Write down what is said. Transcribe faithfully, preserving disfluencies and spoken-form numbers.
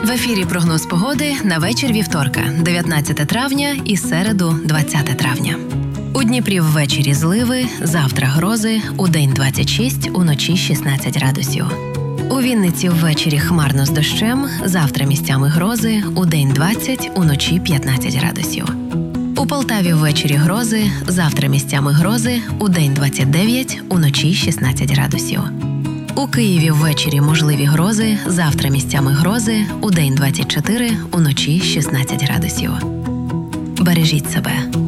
В ефірі прогноз погоди на вечір вівторка, дев'ятнадцяте травня і середу, двадцяте травня. У Дніпрі ввечері зливи, завтра грози, удень двадцять шість, уночі шістнадцять градусів. У Вінниці ввечері хмарно з дощем, завтра місцями грози, удень двадцять, уночі п'ятнадцять градусів. У Полтаві ввечері грози, завтра місцями грози, удень двадцять дев'ять, уночі шістнадцять градусів. У Києві ввечері можливі грози, завтра місцями грози, удень двадцять чотири, уночі шістнадцять градусів. Бережіть себе.